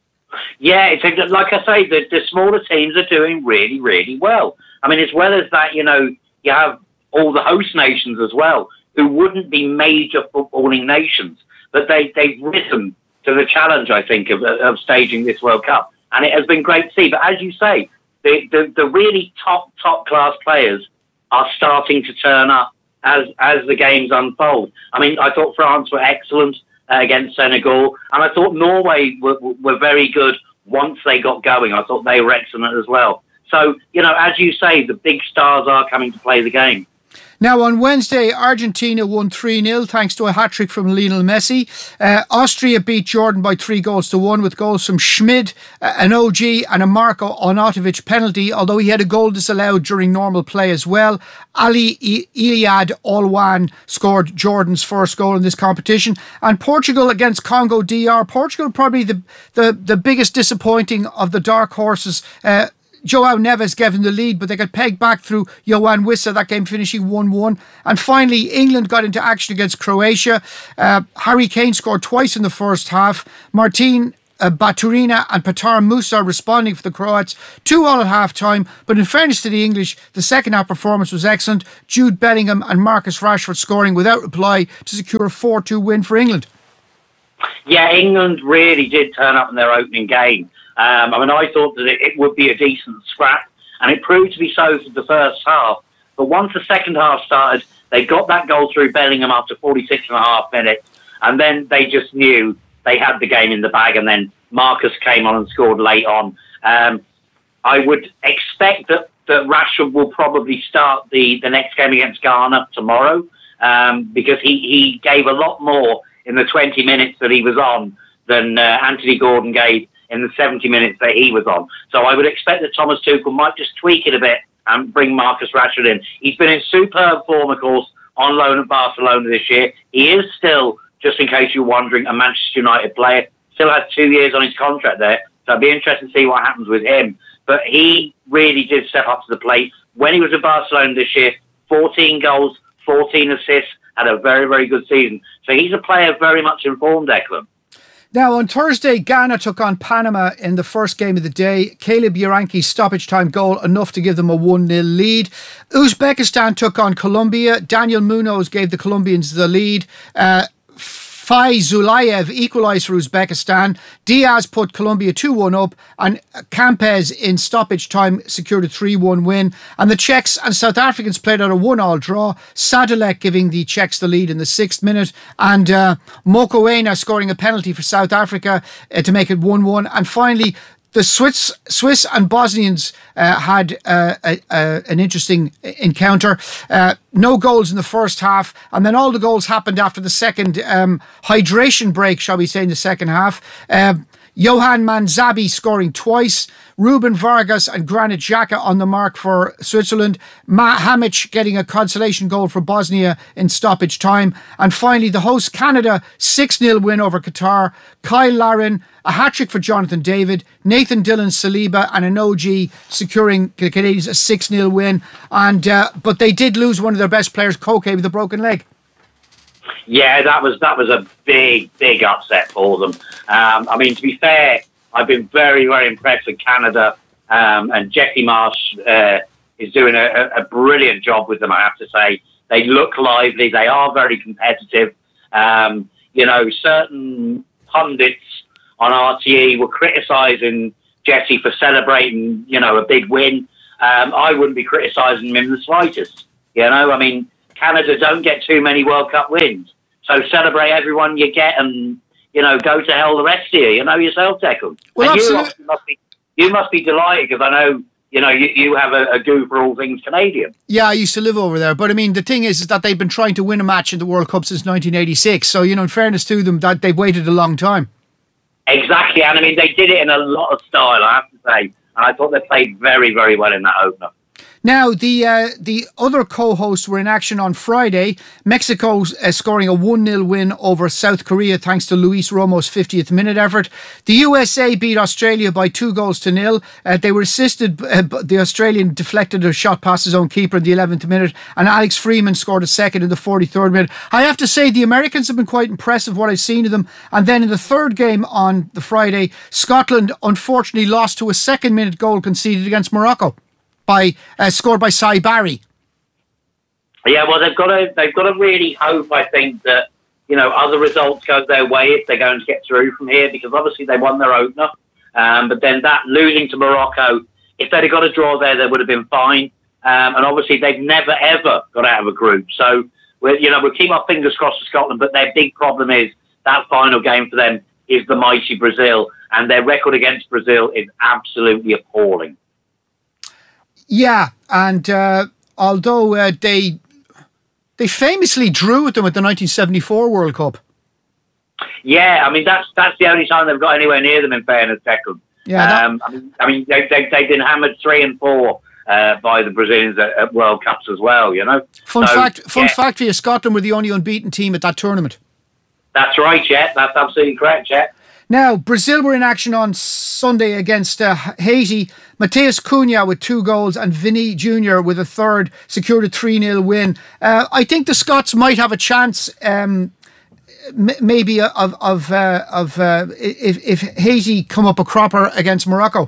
Yeah, it's a, like I say, the, the smaller teams are doing really, really well. I mean, as well as that, you know, you have all the host nations as well, who wouldn't be major footballing nations, but they, they've risen to the challenge, I think, of, of staging this World Cup. And it has been great to see. But as you say, the, the, the really top, top class players are starting to turn up as as the games unfold. I mean, I thought France were excellent uh, against Senegal. And I thought Norway were, were very good once they got going. I thought they were excellent as well. So, you know, as you say, the big stars are coming to play the game. Now, on Wednesday, Argentina won three nil thanks to a hat-trick from Lionel Messi. Uh, Austria beat Jordan by three goals to one with goals from Schmid, uh, an O G and a Marko Arnautovic penalty, although he had a goal disallowed during normal play as well. Ali I- Iliad Olwan scored Jordan's first goal in this competition. And Portugal against Congo D R. Portugal probably the, the, the biggest disappointing of the dark horses. Uh, Joao Neves gave them the lead, but they got pegged back through Johan Wissa, that game finishing one one. And finally, England got into action against Croatia. Uh, Harry Kane scored twice in the first half. Martin Uh, Baturina and Petar Musa responding for the Croats, two all at half time. But in fairness to the English, the second half performance was excellent. Jude Bellingham and Marcus Rashford scoring without reply to secure a four two win for England. Yeah, England really did turn up in their opening game. Um, I mean, I thought that it, it would be a decent scrap, and it proved to be so for the first half. But once the second half started, they got that goal through Bellingham after forty-six and a half minutes, and then they just knew they had the game in the bag, and then Marcus came on and scored late on. Um, I would expect that, that Rashford will probably start the, the next game against Ghana tomorrow, um, because he, he gave a lot more in the twenty minutes that he was on than uh, Anthony Gordon gave in the seventy minutes that he was on. So I would expect that Thomas Tuchel might just tweak it a bit and bring Marcus Rashford in. He's been in superb form, of course, on loan at Barcelona this year. He is still, just in case you're wondering, a Manchester United player. Still has two years on his contract there, so I'd be interested to see what happens with him. But he really did step up to the plate. When he was at Barcelona this year, fourteen goals, fourteen assists, had a very, very good season. So he's a player very much informed, Declan. Now, on Thursday, Ghana took on Panama in the first game of the day. Caleb Yaranki's stoppage time goal, enough to give them a one nil lead. Uzbekistan took on Colombia. Daniel Munoz gave the Colombians the lead. Uh, Fai Zulayev equalised for Uzbekistan. Diaz put Colombia two one up, and Campes in stoppage time secured a three one win. And the Czechs and South Africans played out a one all draw. Sadilek giving the Czechs the lead in the sixth minute, and uh, Mokoena scoring a penalty for South Africa uh, to make it one one. And finally, the Swiss, Swiss and Bosnians uh, had uh, a, a, an interesting encounter. Uh, no goals in the first half, and then all the goals happened after the second um, hydration break, shall we say, in the second half. Um, Johan Manzabi scoring twice. Ruben Vargas and Granit Xhaka on the mark for Switzerland. Matt Hamic getting a consolation goal for Bosnia in stoppage time. And finally, the host Canada six nil win over Qatar. Kyle Larin, a hat-trick for Jonathan David. Nathan Dillon Saliba and an O G securing the Canadians a six nil win. And uh, but they did lose one of their best players, Koke, with a broken leg. Yeah, that was that was a big, big upset for them. Um, I mean, to be fair, I've been very, very impressed with Canada, um, and Jesse Marsh uh, is doing a, a brilliant job with them, I have to say. They look lively. They are very competitive. Um, you know, certain pundits on R T E were criticising Jesse for celebrating, you know, a big win. Um, I wouldn't be criticising him in the slightest. You know, I mean, Canada don't get too many World Cup wins. So celebrate everyone you get and, you know, go to hell the rest of you. You know yourself, Declan. Well, and absolutely. You must be, you must be delighted because I know, you know, you, you have a, a go for all things Canadian. Yeah, I used to live over there. But I mean, the thing is, is that they've been trying to win a match in the World Cup since nineteen eighty-six. So, you know, in fairness to them, that they've waited a long time. Exactly. And I mean, they did it in a lot of style, I have to say. And I thought they played very, very well in that opener. Now, the uh, the other co-hosts were in action on Friday. Mexico uh, scoring a one nil win over South Korea thanks to Luis Romo's fiftieth minute effort. The U S A beat Australia by two goals to nil. Uh, they were assisted, uh, the Australian deflected a shot past his own keeper in the eleventh minute, and Alex Freeman scored a second in the forty-third minute. I have to say, the Americans have been quite impressive, what I've seen of them. And then in the third game on the Friday, Scotland unfortunately lost to a second minute goal conceded against Morocco. By, uh, scored by Sai Barry. Yeah, well, they've got to they've got to really hope, I think, that, you know, other results go their way if they're going to get through from here, because obviously they won their opener, um, but then that losing to Morocco, if they'd have got a draw there, they would have been fine, um, and obviously they've never ever got out of a group. So we're, you know, we'll keep our fingers crossed for Scotland, but their big problem is that final game for them is the mighty Brazil, and their record against Brazil is absolutely appalling. Yeah, and uh, although uh, they they famously drew with them at the nineteen seventy-four World Cup. Yeah, I mean that's that's the only time they've got anywhere near them. In fairness, Declan. Yeah, that- um, I mean, I mean they, they they've been hammered three and four uh, by the Brazilians at, at World Cups as well. You know. Fun so, fact, fun yeah. fact for you: Scotland were the only unbeaten team at that tournament. That's right, yeah. That's absolutely correct, yeah. Now, Brazil were in action on Sunday against uh, Haiti. Mateus Cunha with two goals and Vinny Junior with a third secured a three nil win. Uh, I think the Scots might have a chance, um, m- maybe of of uh, of uh, if, if Haiti come up a cropper against Morocco.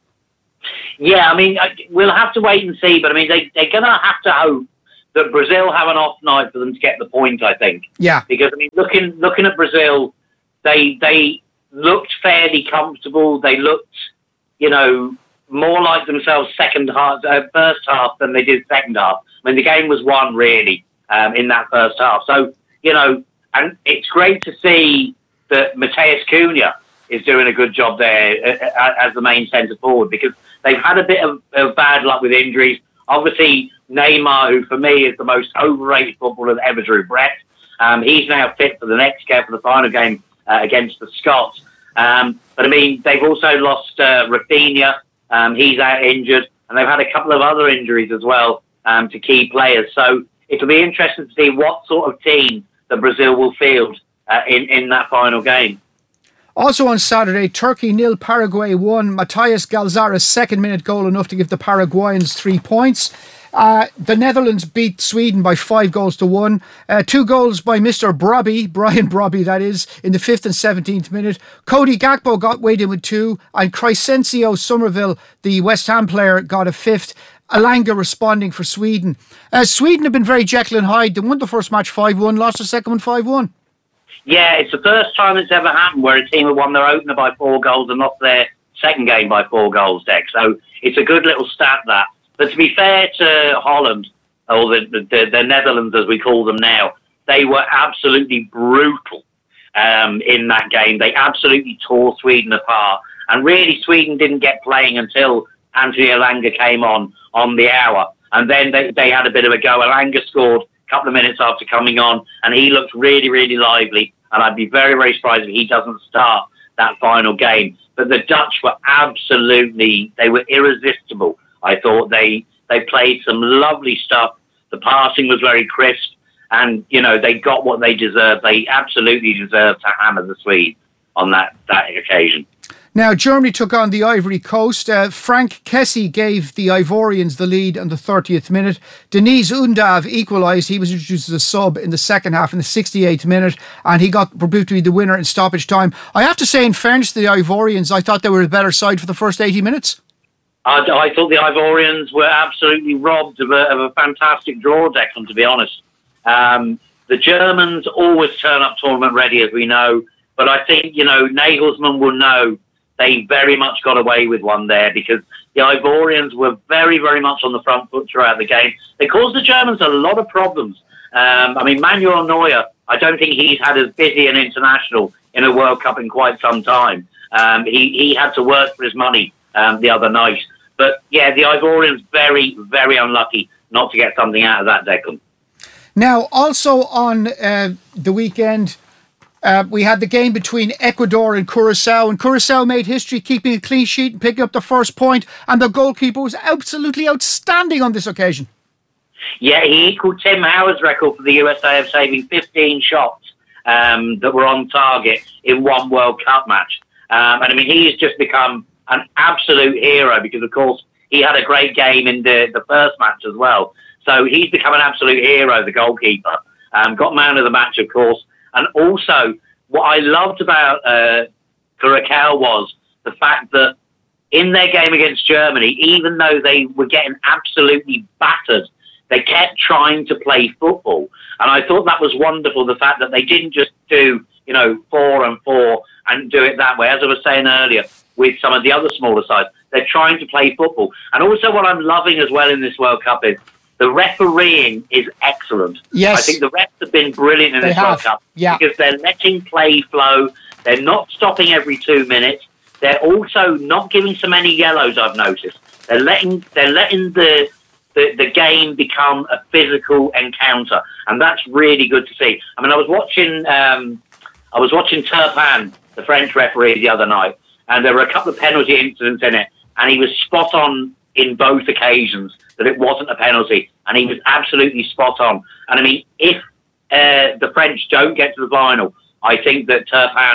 Yeah, I mean, we'll have to wait and see, but I mean, they, they're going to have to hope that Brazil have an off night for them to get the point, I think. Yeah. Because, I mean, looking looking at Brazil, they they looked fairly comfortable. They looked, you know, more like themselves second half, uh, first half than they did second half. I mean, the game was won, really, um, in that first half. So, you know, and it's great to see that Mateus Cunha is doing a good job there uh, as the main centre forward, because they've had a bit of, of bad luck with injuries. Obviously, Neymar, who for me is the most overrated footballer that ever drew breath, um, he's now fit for the next game, for the final game uh, against the Scots. Um, but I mean, they've also lost uh, Rafinha. Um, he's out injured, and they've had a couple of other injuries as well um, to key players. So it'll be interesting to see what sort of team that Brazil will field uh, in, in that final game. Also on Saturday, Turkey nil, Paraguay one. Matthias Galzara's second minute goal enough to give the Paraguayans three points. Uh, the Netherlands beat Sweden by five goals to one. Uh, two goals by Mister Brobby, Brian Brobby that is, in the fifth and seventeenth minute. Cody Gakpo got weighed in with two, and Crescencio Somerville, the West Ham player, got a fifth. Alanga responding for Sweden. Uh, Sweden have been very Jekyll and Hyde. They won the first match five one, lost the second one five one. Yeah, it's the first time it's ever happened where a team have won their opener by four goals and lost their second game by four goals, Deck. So it's a good little stat, that. But to be fair to Holland, or the, the, the Netherlands as we call them now, they were absolutely brutal um, in that game. They absolutely tore Sweden apart. And really, Sweden didn't get playing until Anthony Alanga came on on the hour. And then they, they had a bit of a go. Alanga scored couple of minutes after coming on, and he looked really, really lively, and I'd be very, very surprised if he doesn't start that final game. But the Dutch were absolutely, they were irresistible. I thought they they played some lovely stuff. The passing was very crisp, and, you know, they got what they deserved. They absolutely deserved to hammer the Swedes on that, that occasion. Now, Germany took on the Ivory Coast. Uh, Frank Kessie gave the Ivorians the lead on the thirtieth minute. Deniz Undav equalised. He was introduced as a sub in the second half in the sixty-eighth minute, and he got proved to be the winner in stoppage time. I have to say, in fairness to the Ivorians, I thought they were a better side for the first eighty minutes. I, I thought the Ivorians were absolutely robbed of a, of a fantastic draw, Declan, to be honest. Um, the Germans always turn up tournament ready, as we know, but I think, you know, Nagelsmann will know they very much got away with one there, because the Ivorians were very, very much on the front foot throughout the game. They caused the Germans a lot of problems. Um, I mean, Manuel Neuer, I don't think he's had as busy an international in a World Cup in quite some time. Um, he, he had to work for his money um, the other night. But, yeah, the Ivorians very, very unlucky not to get something out of that, Declan. Now, also on uh, the weekend, Uh, we had the game between Ecuador and Curacao, and Curacao made history, keeping a clean sheet and picking up the first point, and the goalkeeper was absolutely outstanding on this occasion. Yeah, he equalled Tim Howard's record for the U S A of saving fifteen shots um, that were on target in one World Cup match. Um, and I mean, he's just become an absolute hero, because, of course, he had a great game in the, the first match as well. So he's become an absolute hero, the goalkeeper. Um, got man of the match, of course. And also, what I loved about uh, Curacao was the fact that in their game against Germany, even though they were getting absolutely battered, they kept trying to play football. And I thought that was wonderful, the fact that they didn't just do, you know, four and four and do it that way. As I was saying earlier, with some of the other smaller sides, they're trying to play football. And also what I'm loving as well in this World Cup is the refereeing is excellent. Yes. I think the refs have been brilliant in They this have. World Cup, Yeah. because they're letting play flow. They're not stopping every two minutes. They're also not giving so many yellows, I've noticed. They're letting they're letting the the, the game become a physical encounter, and that's really good to see. I mean, I was watching um, I was watching Turpin, the French referee, the other night, and there were a couple of penalty incidents in it, and he was spot on in both occasions that it wasn't a penalty, and he was absolutely spot on. And I mean, if uh, the French don't get to the final, I think that Turpin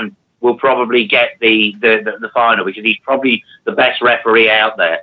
will probably get the, the, the, the final because he's probably the best referee out there.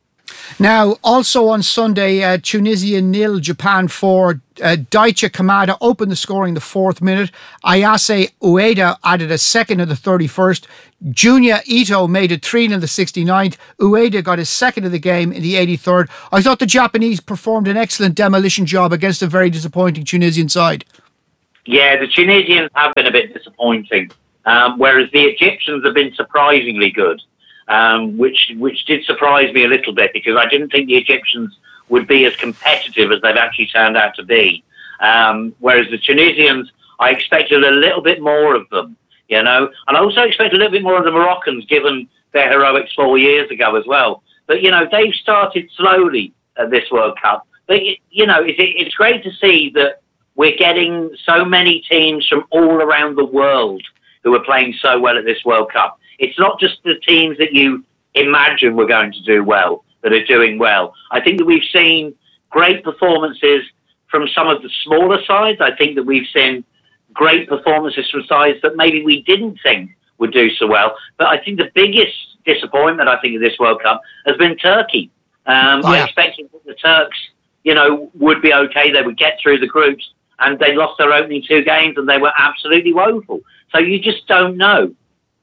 Now, also on Sunday, uh, Tunisia nil, Japan four. Uh, Daichi Kamada opened the scoring in the fourth minute. Ayase Ueda added a second in the thirty-first. Junya Ito made it three in the sixty-ninth. Ueda got his second of the game in the eighty-third. I thought the Japanese performed an excellent demolition job against a very disappointing Tunisian side. Yeah, the Tunisians have been a bit disappointing, um, whereas the Egyptians have been surprisingly good. Um, which which did surprise me a little bit because I didn't think the Egyptians would be as competitive as they've actually turned out to be. Um, whereas the Tunisians, I expected a little bit more of them, you know, and I also expected a little bit more of the Moroccans given their heroics four years ago as well. But, you know, they've started slowly at this World Cup. But, you know, it, it's great to see that we're getting so many teams from all around the world who are playing so well at this World Cup. It's not just the teams that you imagine were going to do well that are doing well. I think that we've seen great performances from some of the smaller sides. I think that we've seen great performances from sides that maybe we didn't think would do so well. But I think the biggest disappointment, I think, of this World Cup has been Turkey. Um, oh, yeah. I expected that the Turks, you know, would be okay. They would get through the groups, and they lost their opening two games, and they were absolutely woeful. So you just don't know.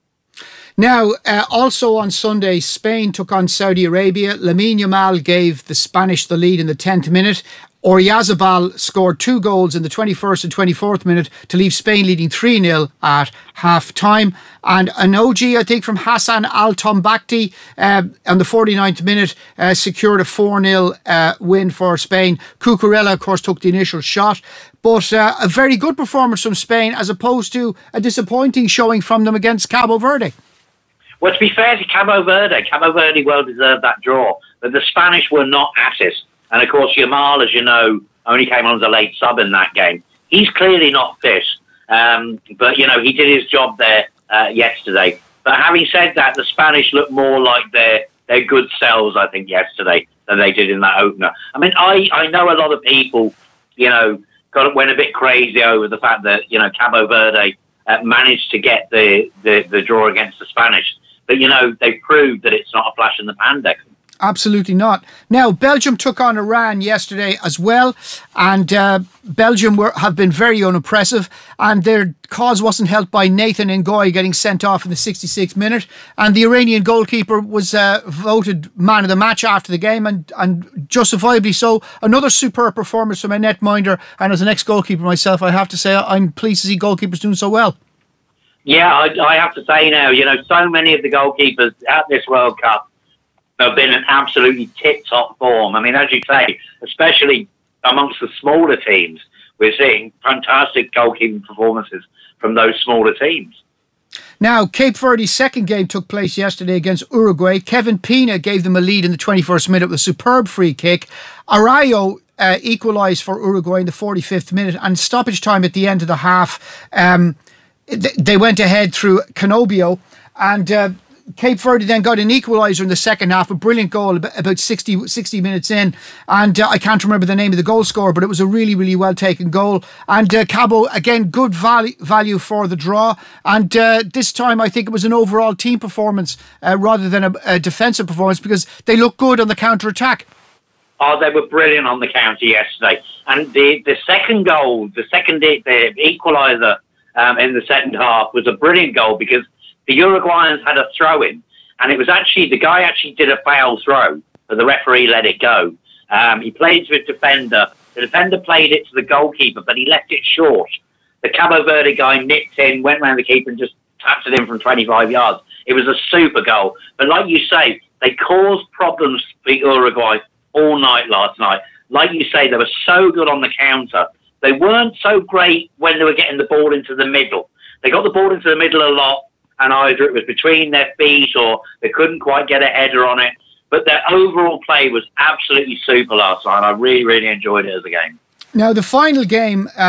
Now, uh, also on Sunday, Spain took on Saudi Arabia. Lamine Yamal gave the Spanish the lead in the tenth minute. Oyarzabal scored two goals in the twenty-first and twenty-fourth minute to leave Spain leading three nil at half-time. And an O G, I think, from Hassan Al-Tombakti uh, on the forty-ninth minute uh, secured a four nil uh, win for Spain. Cucurella, of course, took the initial shot. But uh, a very good performance from Spain as opposed to a disappointing showing from them against Cabo Verde. Well, to be fair to Cabo Verde, Cabo Verde well deserved that draw, but the Spanish were not at it. And of course, Yamal, as you know, only came on as a late sub in that game. He's clearly not fit, um, but you know he did his job there uh, yesterday. But having said that, the Spanish looked more like their their good selves, I think, yesterday than they did in that opener. I mean, I, I know a lot of people, you know, got went a bit crazy over the fact that you know Cabo Verde uh, managed to get the, the the draw against the Spanish. But, you know, they proved that it's not a flash in the pan, Declan. Absolutely not. Now, Belgium took on Iran yesterday as well, and uh, Belgium were, have been very unimpressive, and their cause wasn't helped by Nathan Ngoy getting sent off in the sixty-sixth minute, and the Iranian goalkeeper was uh, voted man of the match after the game, and, and justifiably so. Another superb performance from a netminder, and as an ex-goalkeeper myself, I have to say I'm pleased to see goalkeepers doing so well. Yeah, I, I have to say now, you know, so many of the goalkeepers at this World Cup have been in absolutely tip-top form. I mean, as you say, especially amongst the smaller teams, we're seeing fantastic goalkeeping performances from those smaller teams. Now, Cape Verde's second game took place yesterday against Uruguay. Kevin Pina gave them a lead in the twenty-first minute with a superb free kick. Araujo uh, equalised for Uruguay in the forty-fifth minute, and stoppage time at the end of the half. Um, They went ahead through Canobio, and uh, Cape Verde then got an equaliser in the second half, a brilliant goal about sixty, sixty minutes in, and uh, I can't remember the name of the goal scorer, but it was a really, really well taken goal. And uh, Cabo, again, good value, value for the draw, and uh, this time I think it was an overall team performance uh, rather than a, a defensive performance, because they looked good on the counter-attack. Oh, they were brilliant on the counter yesterday, and the, the second goal, the second the equaliser, Um, in the second half was a brilliant goal because the Uruguayans had a throw-in, and it was actually, the guy actually did a foul throw, but the referee let it go. Um, he played to a defender. The defender played it to the goalkeeper, but he left it short. The Cabo Verde guy nipped in, went round the keeper and just tapped it in from twenty-five yards. It was a super goal. But like you say, they caused problems for Uruguay all night last night. Like you say, they were so good on the counter. They weren't so great when they were getting the ball into the middle. They got the ball into the middle a lot, and either it was between their feet or they couldn't quite get a header on it. But their overall play was absolutely super last night. I really, really enjoyed it as a game. Now, the final game uh,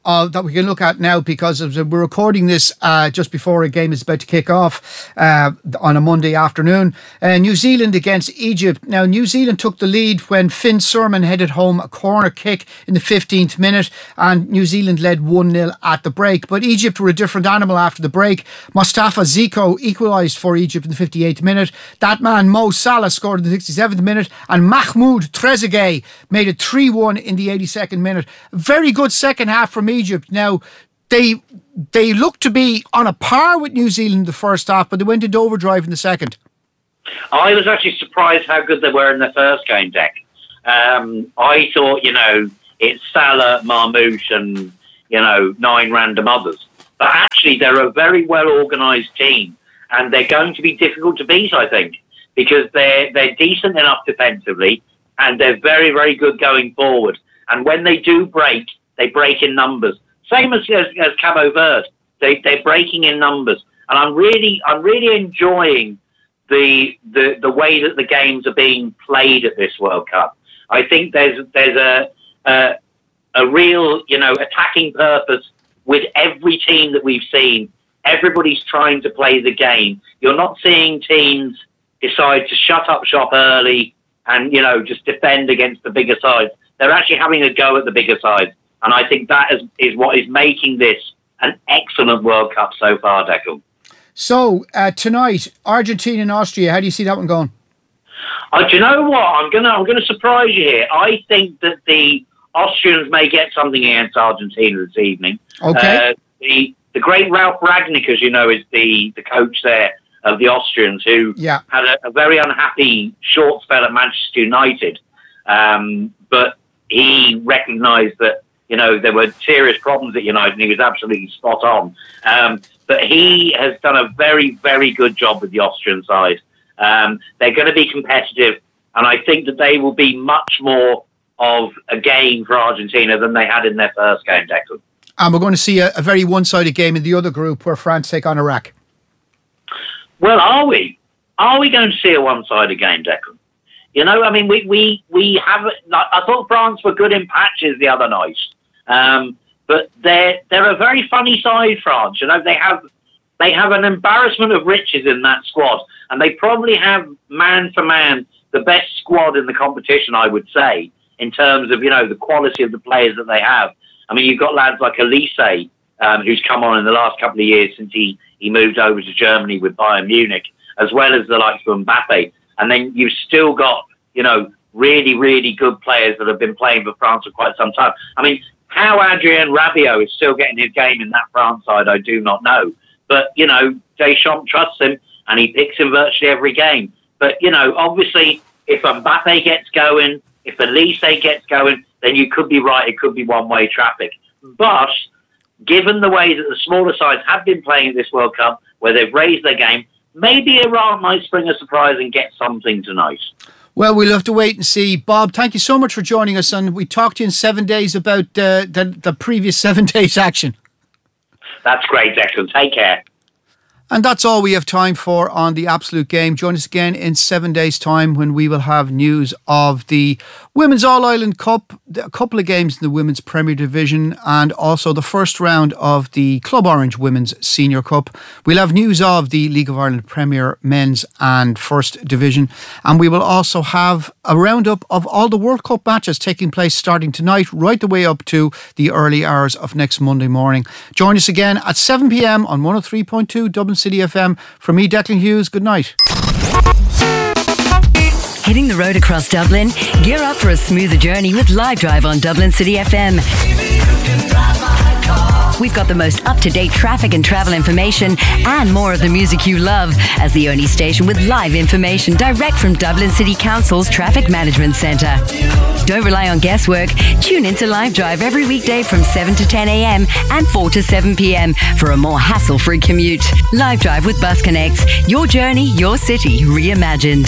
uh, that we can look at now, because of, we're recording this uh, just before a game is about to kick off uh, on a Monday afternoon. Uh, New Zealand against Egypt. Now, New Zealand took the lead when Finn Surman headed home a corner kick in the fifteenth minute, and New Zealand led one nil at the break. But Egypt were a different animal after the break. Mustafa Ziko equalised for Egypt in the fifty-eighth minute. That man, Mo Salah, scored in the sixty-seventh minute, and Mahmoud Trezeguet made it three one in the eighty-second minute. Very good second half from Egypt. Now, they they looked to be on a par with New Zealand in the first half, but they went into overdrive in the second. I was actually surprised how good they were in the first game, Deck. Um, I thought, you know, it's Salah, Marmoush and, you know, nine random others. But actually, they're a very well-organised team, and they're going to be difficult to beat, I think, because they're, they're decent enough defensively, and they're very, very good going forward. And when they do break, they break in numbers. Same as, as, as Cabo Verde. They, they're breaking in numbers. And I'm really I'm really enjoying the, the the way that the games are being played at this World Cup. I think there's there's a a, a real, you know, attacking purpose with every team that we've seen. Everybody's trying to play the game. You're not seeing teams decide to shut up shop early and, you know, just defend against the bigger sides. They're actually having a go at the bigger sides. And I think that is, is what is making this an excellent World Cup so far, Declan. So, uh, tonight, Argentina and Austria, how do you see that one going? Uh, do you know what? I'm gonna I'm gonna surprise you here. I think that the Austrians may get something against Argentina this evening. Okay. Uh, the the great Ralf Rangnick, as you know, is the, the coach there of the Austrians, who yeah. had a, a very unhappy short spell at Manchester United. Um, but he recognised that, you know, there were serious problems at United, and he was absolutely spot on. Um, but he has done a very, very good job with the Austrian side. Um, they're going to be competitive, and I think that they will be much more of a game for Argentina than they had in their first game, Declan. And we're going to see a, a very one-sided game in the other group where France take on Iraq. Well, are we? Are we going to see a one-sided game, Declan? You know, I mean, we we, we have... I thought France were good in patches the other night. Um, but they're they're a very funny side, France. You know, they have they have an embarrassment of riches in that squad, and they probably have man for man the best squad in the competition, I would say, in terms of, you know, the quality of the players that they have. I mean, you've got lads like Elise, um, who's come on in the last couple of years since he, he moved over to Germany with Bayern Munich, as well as the likes of Mbappe. And then you've still got, you know, really, really good players that have been playing for France for quite some time. I mean, how Adrien Rabiot is still getting his game in that France side, I do not know. But, you know, Deschamps trusts him, and he picks him virtually every game. But, you know, obviously, if Mbappe gets going, if Elise gets going, then you could be right, it could be one-way traffic. But given the way that the smaller sides have been playing at this World Cup, where they've raised their game, maybe Iran might spring a surprise and get something tonight. Well, we'll have to wait and see. Bob, thank you so much for joining us, and we talked to you in seven days about uh, the, the previous seven days action. That's great, Declan. Take care. And that's all we have time for on The Absolute Game. Join us again in seven days' time when we will have news of the Women's All-Ireland Cup, a couple of games in the Women's Premier Division, and also the first round of the Club Orange Women's Senior Cup. We'll have news of the League of Ireland Premier Men's and First Division. And we will also have a roundup of all the World Cup matches taking place starting tonight, right the way up to the early hours of next Monday morning. Join us again at seven p.m. on one oh three point two Dublin City F M. From me, Declan Hughes, good night. Hitting the road across Dublin? Gear up for a smoother journey with Live Drive on Dublin City F M. We've got the most up-to-date traffic and travel information and more of the music you love as the only station with live information direct from Dublin City Council's Traffic Management Centre. Don't rely on guesswork. Tune into Live Drive every weekday from seven to ten a.m. and four to seven p.m. for a more hassle-free commute. Live Drive with Bus Connects. Your journey, your city, reimagined.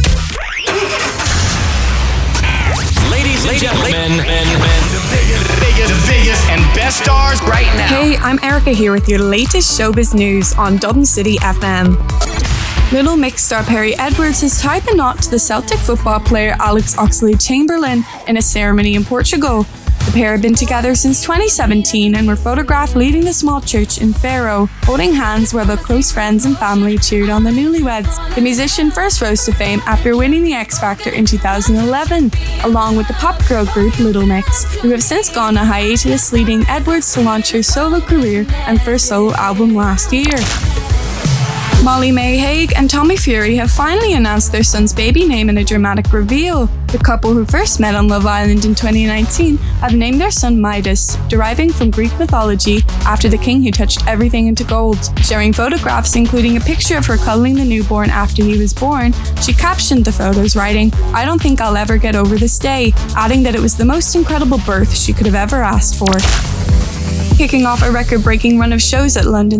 Ladies and gentlemen, men, men, men, the biggest, the biggest, the biggest and best stars right now. Hey, I'm Erica here with your latest showbiz news on Dublin City F M. Little Mix star Perry Edwards has tied the knot to the Celtic football player Alex Oxlade-Chamberlain in a ceremony in Portugal. The The pair had been together since twenty seventeen and were photographed leading the small church in Faro, holding hands while their close friends and family cheered on the newlyweds. The musician first rose to fame after winning the X Factor in two thousand eleven, along with the pop girl group Little Mix, who have since gone on hiatus, leading Edwards to launch her solo career and first solo album last year. Molly May Hague and Tommy Fury have finally announced their son's baby name in a dramatic reveal. The couple, who first met on Love Island in twenty nineteen, have named their son Midas, deriving from Greek mythology after the king who touched everything into gold. Sharing photographs including a picture of her cuddling the newborn after he was born, she captioned the photos writing, "I don't think I'll ever get over this day," adding that it was the most incredible birth she could have ever asked for. Kicking off a record-breaking run of shows at London